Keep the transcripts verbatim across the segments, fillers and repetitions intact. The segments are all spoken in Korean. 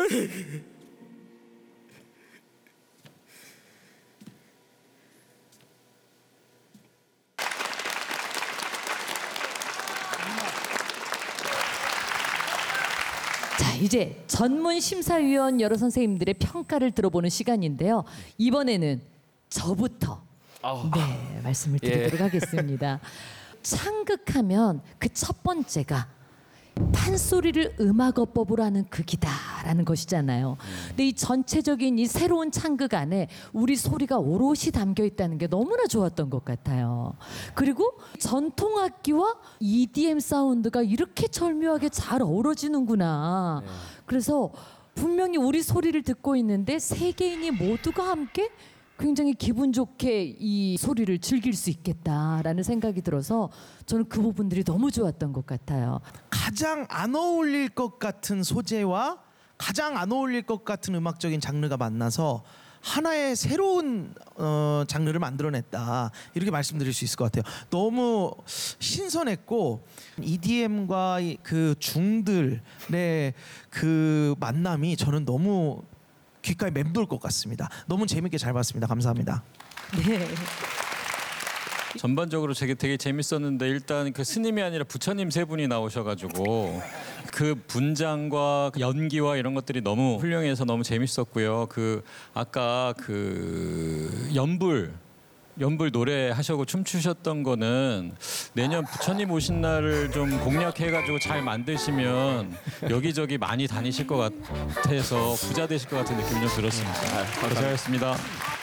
자, 이제 전문 심사위원 여러 선생님들의 평가를 들어보는 시간인데요. 이번에는 저부터 아, 네, 말씀을 드리도록 예. 하겠습니다. 창극하면 그 첫 번째가 판소리를 음악어법으로 하는 극이다라는 것이잖아요. 근데 이 전체적인 이 새로운 창극 안에 우리 소리가 오롯이 담겨 있다는 게 너무나 좋았던 것 같아요. 그리고 전통악기와 이디엠 사운드가 이렇게 절묘하게 잘 어우러지는구나. 네. 그래서 분명히 우리 소리를 듣고 있는데 세계인이 모두가 함께 굉장히 기분 좋게 이 소리를 즐길 수 있겠다라는 생각이 들어서 저는 그 부분들이 너무 좋았던 것 같아요. 가장 안 어울릴 것 같은 소재와 가장 안 어울릴 것 같은 음악적인 장르가 만나서 하나의 새로운 어, 장르를 만들어냈다, 이렇게 말씀드릴 수 있을 것 같아요. 너무 신선했고 이디엠과 그 중들의 그 만남이 저는 너무 귓가에 맴돌 것 같습니다. 너무 재밌게 잘 봤습니다. 감사합니다. 네. 전반적으로 되게 되게 재밌었는데 일단 그 스님이 아니라 부처님 세 분이 나오셔가지고 그 분장과 그 연기와 이런 것들이 너무 훌륭해서 너무 재밌었고요. 그 아까 그 연불 연불 노래 하셔고 춤추셨던 거는 내년 부처님 오신 날을 좀 공략해가지고 잘 만드시면 여기저기 많이 다니실 것 같아서 부자 되실 것 같은 느낌이 좀 들었습니다. 고생하셨습니다.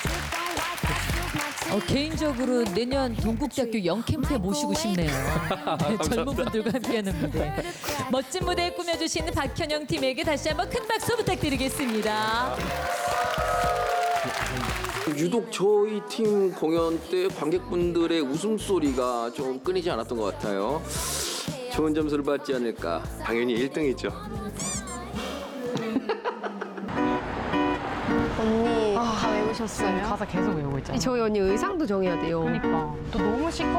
어, 개인적으로 내년 동국대학교 영캠프에 모시고 싶네요. 네, 젊은 분들과 함께하는 무대. 멋진 무대 꾸며주신 박현영 팀에게 다시 한번 큰 박수 부탁드리겠습니다. 유독 저희 팀 공연 때 관객분들의 웃음소리가 좀 끊이지 않았던 것 같아요. 좋은 점수를 받지 않을까. 당연히 일 등이죠. 언니 다 외우셨어요? 가사 계속 외우고 있잖아. 저희 언니 의상도 정해야 돼요. 그러니까 또 너무 시끄러.